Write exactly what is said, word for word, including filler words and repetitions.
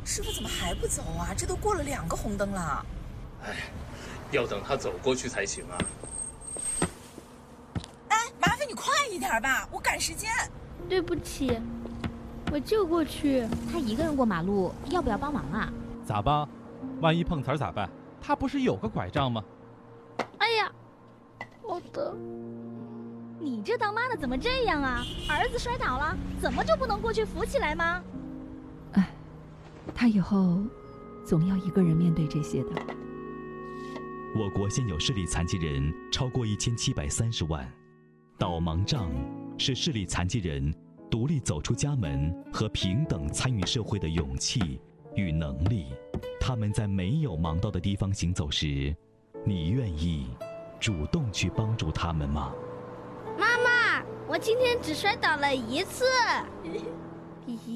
师傅怎么还不走啊？这都过了两个红灯了。 哎，要等他走过去才行啊。 哎，麻烦你快一点吧，我赶时间。 对不起，我就过去。 他一个人过马路，要不要帮忙啊？ 咋帮？万一碰瓷儿咋办？他不是有个拐杖吗？ 哎呀，好的。 你这当妈的怎么这样啊？儿子摔倒了，怎么就不能过去扶起来吗？ 哎，他以后总要一个人面对这些的。 我国现有视力残疾人超过一千七百三十万，导盲杖是视力残疾人独立走出家门和平等参与社会的勇气与能力。他们在没有盲道的地方行走时，你愿意主动去帮助他们吗？ 妈妈，我今天只摔倒了一次。